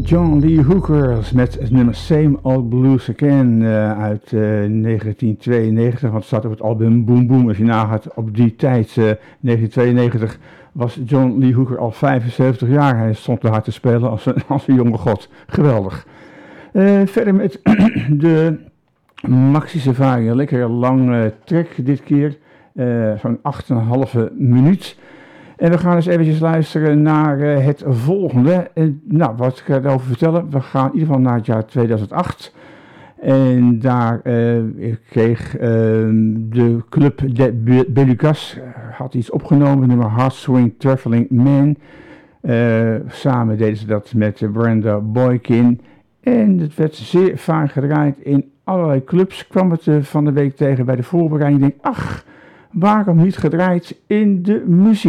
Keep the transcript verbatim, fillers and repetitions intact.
John Lee Hooker met het nummer Same Old Blues Again uh, uit uh, negentien tweeënnegentig, want het staat op het album Boom Boom. Als je nagaat, op die tijd, uh, negentien tweeënnegentig, was John Lee Hooker al vijfenzeventig jaar. Hij stond daar te spelen als een, als een jonge god. Geweldig. Uh, verder met de Maxi Safari, een lekker lange track dit keer, uh, zo'n acht komma vijf minuut. En we gaan eens eventjes luisteren naar uh, het volgende. En, nou, wat ik erover vertellen? We gaan in ieder geval naar het jaar tweeduizend acht. En daar uh, kreeg uh, de club de Belugas, uh, had iets opgenomen, nummer Heartswing Traveling Man. Uh, samen deden ze dat met Brenda Boykin. En het werd zeer vaak gedraaid in allerlei clubs. Ik kwam het uh, van de week tegen bij de voorbereiding. Ik denk, ach, waarom niet gedraaid in de muziek?